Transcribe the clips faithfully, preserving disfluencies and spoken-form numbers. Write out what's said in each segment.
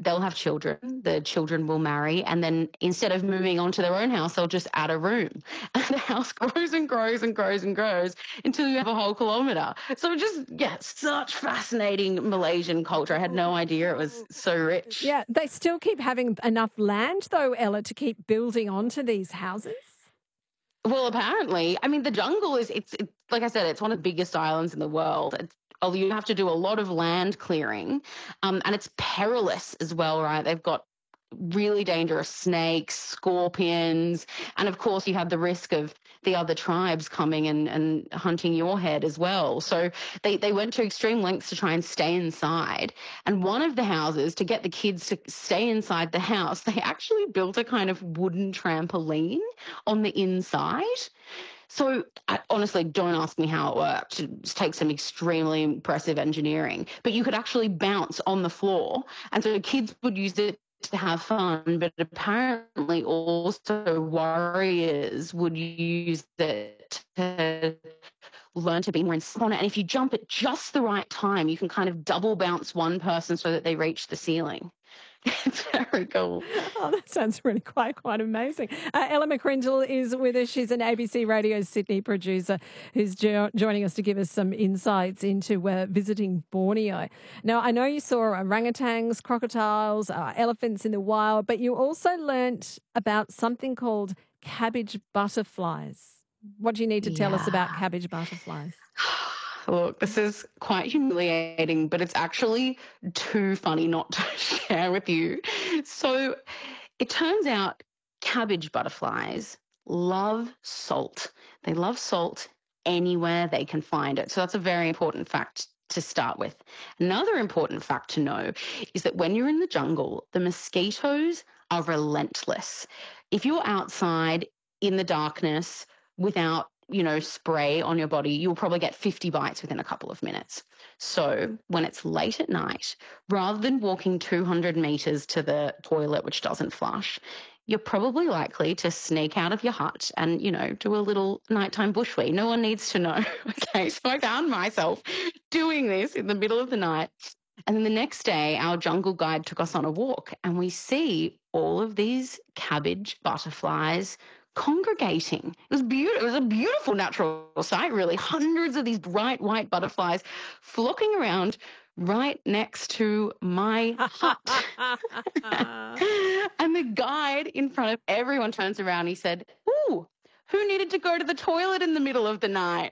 they'll have children, the children will marry, and then instead of moving on to their own house, they'll just add a room. And the house grows and grows and grows and grows until you have a whole kilometre. So just, yeah, such fascinating Malaysian culture. I had no idea it was so rich. Yeah, they still keep having enough land, though, Ella, to keep building onto these houses? Well, apparently. I mean, the jungle is, it's, it's like I said, it's one of the biggest islands in the world. It's, although you have to do a lot of land clearing, um, and it's perilous as well, right? They've got really dangerous snakes, scorpions, and of course you have the risk of the other tribes coming and, and hunting your head as well. So they, they went to extreme lengths to try and stay inside. And one of the houses, to get the kids to stay inside the house, they actually built a kind of wooden trampoline on the inside. So I honestly, don't ask me how it worked. It takes some extremely impressive engineering. But you could actually bounce on the floor. And so kids would use it to have fun, but apparently also warriors would use it to learn to be more inspired. And if you jump at just the right time, you can kind of double bounce one person so that they reach the ceiling. It's very cool. Oh, that sounds really quite, quite amazing. Uh, Ella McCrindle is with us. She's an A B C Radio Sydney producer who's jo- joining us to give us some insights into uh, visiting Borneo. Now, I know you saw orangutans, crocodiles, uh, elephants in the wild, but you also learnt about something called cabbage butterflies. What do you need to tell Yeah. us about cabbage butterflies? Look, this is quite humiliating, but it's actually too funny not to share with you. So it turns out cabbage butterflies love salt. They love salt anywhere they can find it. So that's a very important fact to start with. Another important fact to know is that when you're in the jungle, the mosquitoes are relentless. If you're outside in the darkness without you know, spray on your body, you'll probably get fifty bites within a couple of minutes. So when it's late at night, rather than walking two hundred metres to the toilet, which doesn't flush, you're probably likely to sneak out of your hut and, you know, do a little nighttime bushwee. No one needs to know. Okay, so I found myself doing this in the middle of the night. And then the next day, our jungle guide took us on a walk and we see all of these cabbage butterflies congregating. It was beautiful. It was a beautiful natural sight, really. Hundreds of these bright white butterflies flocking around right next to my hut. And the guide in front of everyone turns around. He said, "Ooh, who needed to go to the toilet in the middle of the night?"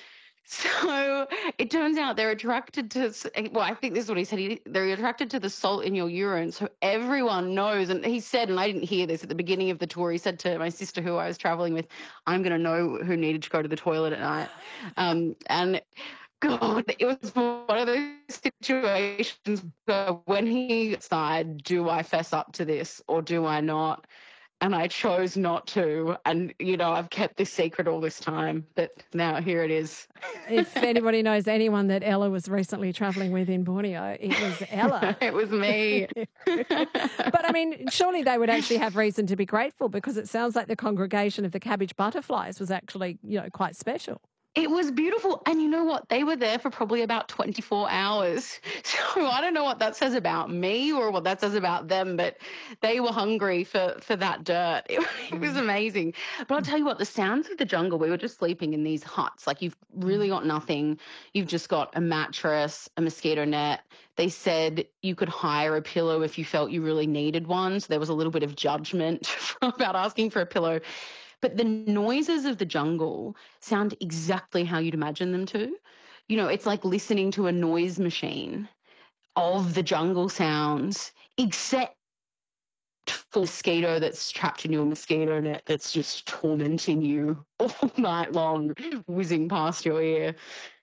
So it turns out they're attracted to, well, I think this is what he said, he, they're attracted to the salt in your urine. So everyone knows, and he said, and I didn't hear this at the beginning of the tour, he said to my sister who I was traveling with, "I'm going to know who needed to go to the toilet at night." Um, and God, it was one of those situations where when he decided, do I fess up to this or do I not? And I chose not to. And, you know, I've kept this secret all this time, but now here it is. If anybody knows anyone that Ella was recently travelling with in Borneo, it was Ella. It was me. But, I mean, surely they would actually have reason to be grateful because it sounds like the congregation of the cabbage butterflies was actually, you know, quite special. It was beautiful. And you know what? They were there for probably about twenty-four hours. So I don't know what that says about me or what that says about them, but they were hungry for, for that dirt. It, it was amazing. But I'll tell you what, the sounds of the jungle, we were just sleeping in these huts. Like you've really got nothing. You've just got a mattress, a mosquito net. They said you could hire a pillow if you felt you really needed one. So there was a little bit of judgment about asking for a pillow. But the noises of the jungle sound exactly how you'd imagine them to. You know, it's like listening to a noise machine of the jungle sounds, except for a mosquito that's trapped in your mosquito net that's just tormenting you all night long, whizzing past your ear.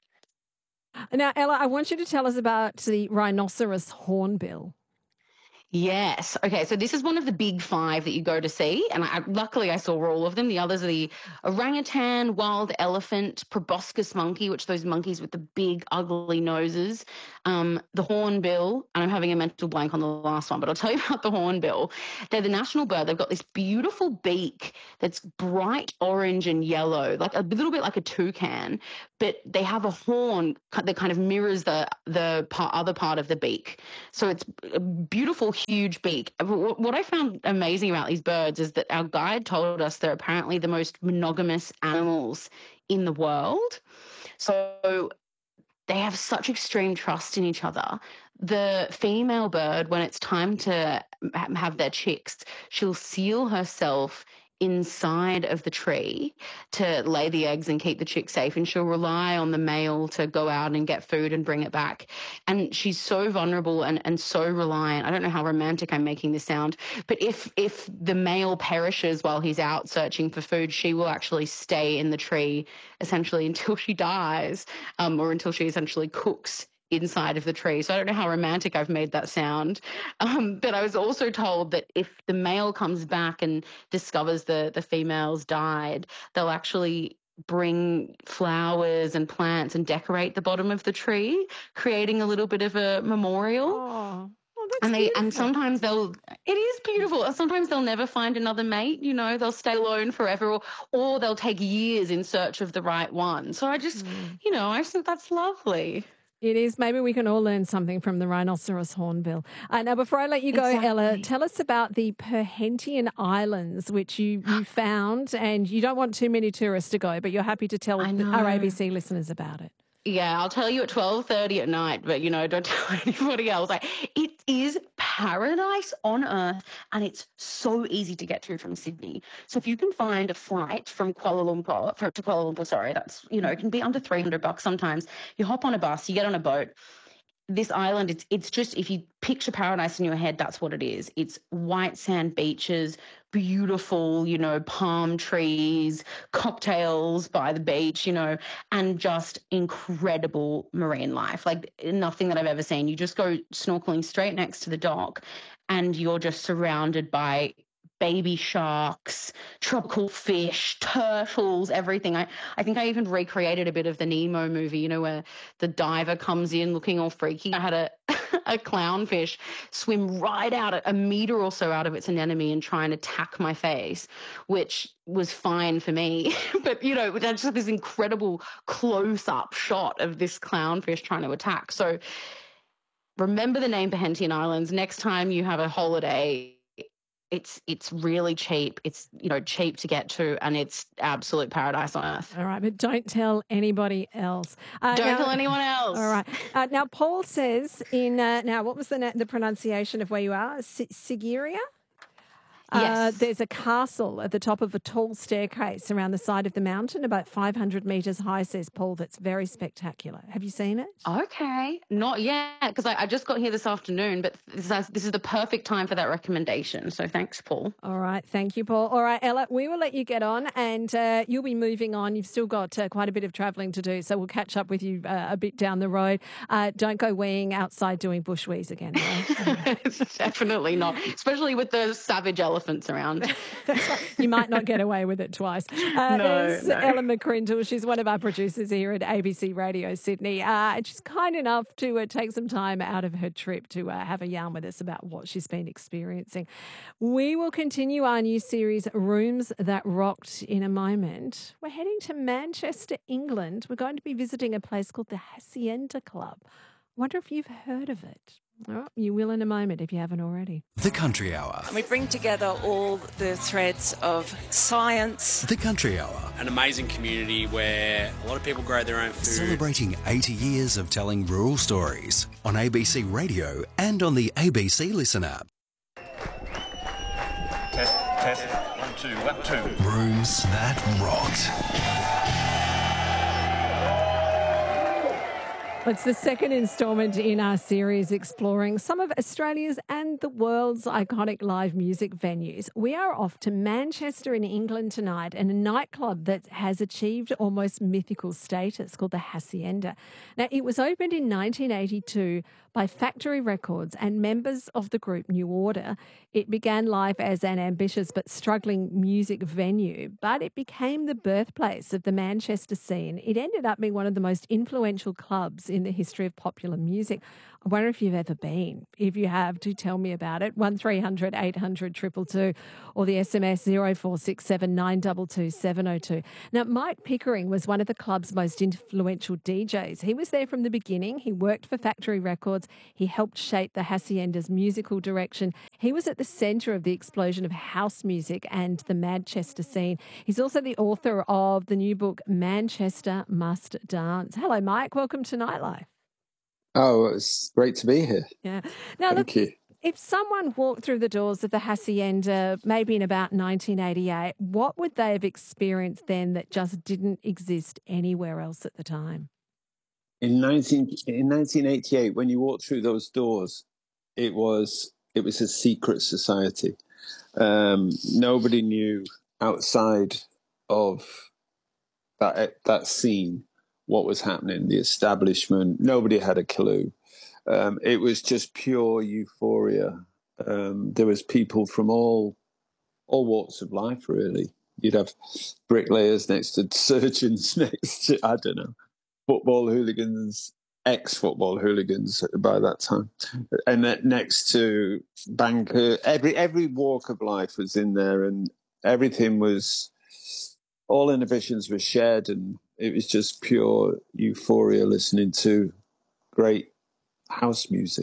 Now, Ella, I want you to tell us about the rhinoceros hornbill. Yes. Okay. So this is one of the big five that you go to see. And I, luckily I saw all of them. The others are the orangutan, wild elephant, proboscis monkey, which are those monkeys with the big ugly noses, um, the hornbill, and I'm having a mental blank on the last one, but I'll tell you about the hornbill. They're the national bird. They've got this beautiful beak that's bright orange and yellow, like a little bit like a toucan, but they have a horn that kind of mirrors the the part, other part of the beak. So it's a beautiful, huge beak. What I found amazing about these birds is that our guide told us they're apparently the most monogamous animals in the world. So they have such extreme trust in each other. The female bird, when it's time to have their chicks, she'll seal herself inside of the tree to lay the eggs and keep the chick safe, and she'll rely on the male to go out and get food and bring it back. And she's so vulnerable and, and so reliant. I don't know how romantic I'm making this sound, but if if the male perishes while he's out searching for food, she will actually stay in the tree essentially until she dies, um, or until she essentially cooks inside of the tree. So I don't know how romantic I've made that sound. Um, but I was also told that if the male comes back and discovers the, the female's died, they'll actually bring flowers and plants and decorate the bottom of the tree, creating a little bit of a memorial. Oh. Oh, that's and they beautiful. and sometimes they'll it is beautiful. Sometimes they'll never find another mate, you know, they'll stay alone forever, or, or they'll take years in search of the right one. So I just, mm. you know, I just think that's lovely. It is. Maybe we can all learn something from the rhinoceros hornbill. Uh, now, before I let you go, exactly. Ella, tell us about the Perhentian Islands, which you, you found, and you don't want too many tourists to go, but you're happy to tell our A B C listeners about it. Yeah, I'll tell you at twelve thirty at night, but, you know, don't tell anybody else. Like, it is paradise on earth, and it's so easy to get to from Sydney. So if you can find a flight from Kuala Lumpur, for, to Kuala Lumpur, sorry, that's, you know, it can be under three hundred bucks sometimes. You hop on a bus, you get on a boat. This island, it's it's just, if you picture paradise in your head, that's what it is. It's white sand beaches, beautiful, you know, palm trees, cocktails by the beach, you know, and just incredible marine life. Like nothing that I've ever seen. You just go snorkeling straight next to the dock and you're just surrounded by baby sharks, tropical fish, turtles, everything. I, I think I even recreated a bit of the Nemo movie, you know, where the diver comes in looking all freaky. I had a a clownfish swim right out a meter or so out of its anemone and try and attack my face, which was fine for me. But, you know, that's just this incredible close-up shot of this clownfish trying to attack. So remember the name Perhentian Islands. Next time you have a holiday, It's it's really cheap. It's, you know, cheap to get to, and it's absolute paradise on earth. All right, but don't tell anybody else. Uh, don't now, tell anyone else. All right. Uh, now, Paul says in, uh, now, what was the the pronunciation of where you are? S- Sigiriya? Uh, yes. There's a castle at the top of a tall staircase around the side of the mountain, about five hundred metres high, says Paul. That's very spectacular. Have you seen it? Okay. Not yet, because I, I just got here this afternoon, but this is, this is the perfect time for that recommendation. So thanks, Paul. All right. Thank you, Paul. All right, Ella, we will let you get on, and uh, you'll be moving on. You've still got uh, quite a bit of travelling to do, so we'll catch up with you uh, a bit down the road. Uh, don't go weeing outside doing bush wees again. Right? Definitely not, especially with the savage elephants around. You might not get away with it twice. Uh, no, there's no. Ella McCrindle. She's one of our producers here at A B C Radio Sydney. Uh, she's kind enough to uh, take some time out of her trip to uh, have a yarn with us about what she's been experiencing. We will continue our new series, Rooms That Rocked, in a moment. We're heading to Manchester, England. We're going to be visiting a place called the Hacienda Club. Wonder if you've heard of it. Oh, you will in a moment if you haven't already. The Country Hour. We bring together all the threads of science. The Country Hour. An amazing community where a lot of people grow their own food. Celebrating eighty years of telling rural stories on A B C Radio and on the A B C Listen app. Test, test, one, two, one, two. Rooms That Rocked. It's the second instalment in our series exploring some of Australia's and the world's iconic live music venues. We are off to Manchester in England tonight, and a nightclub that has achieved almost mythical status called the Hacienda. Now, it was opened in nineteen eighty-two by Factory Records and members of the group New Order. It began life as an ambitious but struggling music venue, but it became the birthplace of the Manchester scene. It ended up being one of the most influential clubs in the history of popular music. I wonder if you've ever been. If you have, do tell me about it. one three hundred eight hundred two two two or the S M S zero four six seven nine two two seven zero two. Now, Mike Pickering was one of the club's most influential D Js. He was there from the beginning. He worked for Factory Records. He helped shape the Hacienda's musical direction. He was at the centre of the explosion of house music and the Manchester scene. He's also the author of the new book, Manchester Must Dance. Hello, Mike. Welcome to Nightlife. Oh, it's great to be here. Yeah. Now, Thank look, you. if someone walked through the doors of the Hacienda maybe in about nineteen eighty-eight, what would they have experienced then that just didn't exist anywhere else at the time? In nineteen in nineteen eighty-eight, when you walked through those doors, it was it was a secret society. Um, nobody knew outside of that that scene what was happening. The establishment, nobody had a clue. Um, it was just pure euphoria. Um, there was people from all all walks of life, really. You'd have bricklayers next to surgeons next to, I don't know, football hooligans, ex-football hooligans by that time. And that next to banker, every every walk of life was in there, and everything was, all inhibitions were shared, and it was just pure euphoria listening to great house music.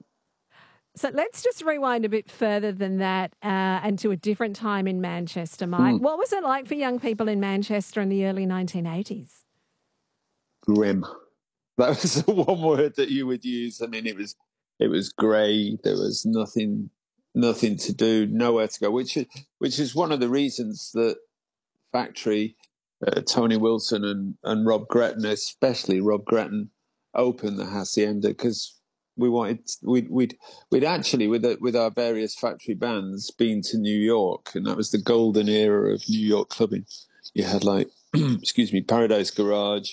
So let's just rewind a bit further than that uh, and to a different time in Manchester, Mike. Mm. What was it like for young people in Manchester in the early nineteen eighties? Grim. That was the one word that you would use. I mean, it was it was grey. There was nothing nothing to do, nowhere to go, which is, which is one of the reasons that Factory, uh, Tony Wilson and, and Rob Gretton, especially Rob Gretton, opened the Hacienda, because we wanted we'd we'd we'd actually with the, with our various Factory bands been to New York, and that was the golden era of New York clubbing. You had like excuse me, Paradise Garage,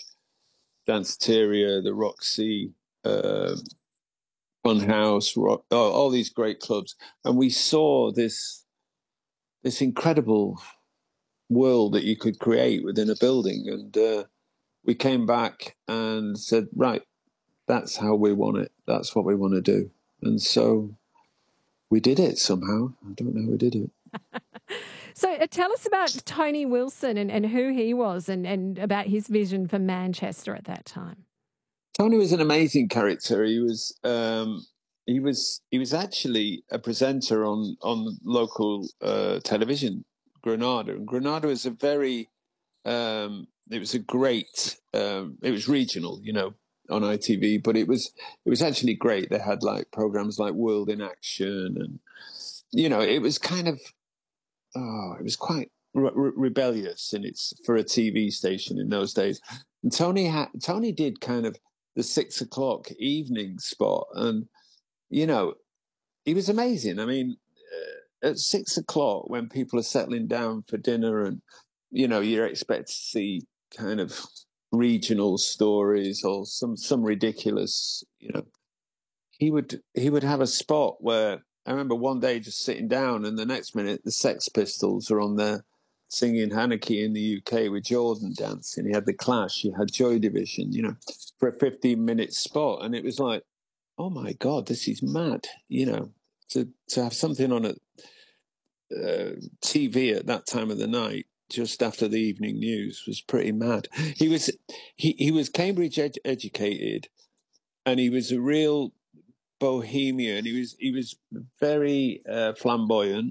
Danceteria, the Roxy, uh, Funhouse, Rock, oh, all these great clubs, and we saw this this incredible world that you could create within a building, and uh, we came back and said, right, that's how we want it. That's what we want to do. And so we did it somehow. I don't know how we did it. So uh, tell us about Tony Wilson and, and who he was, and, and about his vision for Manchester at that time. Tony was an amazing character. He was um, he was he was actually a presenter on on local uh, television, Granada. And Granada was a very um, it was a great um, it was regional, you know, on I T V, but it was it was actually great. They had like programs like World in Action, and you know, it was kind of oh, it was quite re- rebellious in its for a T V station in those days. And Tony had Tony did kind of the six o'clock evening spot, and you know, he was amazing. I mean, uh, at six o'clock when people are settling down for dinner, and you know, you're expected to see kind of regional stories or some some ridiculous, you know, he would he would have a spot where I remember one day just sitting down, and the next minute the Sex Pistols are on there singing Haneke in the U K with Jordan dancing. He had the Clash, he had Joy Division, you know, for a fifteen minute spot, and it was like, oh my God, this is mad, you know, to to have something on a uh, T V at that time of the night, just after the evening news, was pretty mad. He was he, he was Cambridge ed- educated, and he was a real bohemian. He was he was very uh, flamboyant,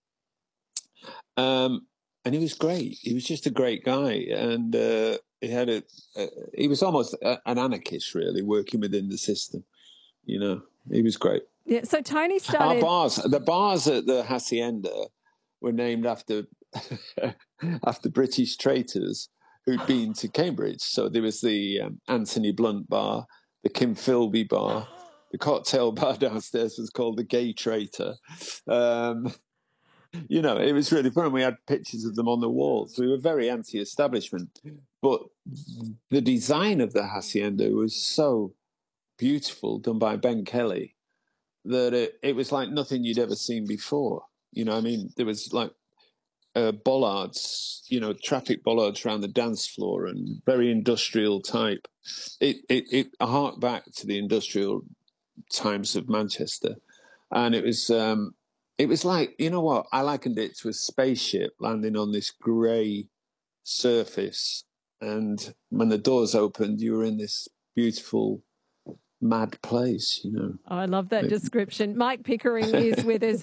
um, and he was great. He was just a great guy, and uh, he had a, a he was almost a, an anarchist, really, working within the system. You know, he was great. Yeah. So Tony started our bars. The bars at the Hacienda were named after. after British traitors who'd been to Cambridge. So there was the um, Anthony Blunt bar, the Kim Philby bar, the cocktail bar downstairs was called the Gay Traitor. Um, you know, it was really fun. We had pictures of them on the walls. We were very anti-establishment. But the design of the Hacienda was so beautiful, done by Ben Kelly, that it, it was like nothing you'd ever seen before. You know, I mean, there was like Uh, bollards, you know, traffic bollards around the dance floor, and very industrial type. It it, it harked back to the industrial times of Manchester, and it was um, it was like, you know what, I likened it to a spaceship landing on this grey surface, and when the doors opened, you were in this beautiful mad place, you know. Oh, I love that description. Mike Pickering is with us.